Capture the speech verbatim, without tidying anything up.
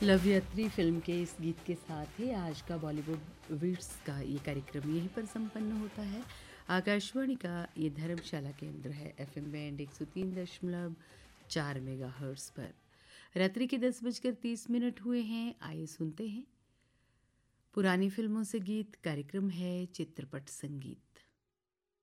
Love यात्री film के इस गीत के साथ ही आज का बॉलीवुड विट्स का ये कार्यक्रम यहीं पर संपन्न होता है। आकाशवाणी का ये धर्मशाला केंद्र है एफएम बैंड एक सौ तीन दशमलव चार मेगा हर्ट्स पर। रात्रि के दस बजकर तीस मिनट हुए हैं। आइए सुनते हैं पुरानी फिल्मों से गीत। कार्यक्रम है चित्रपट संगीत।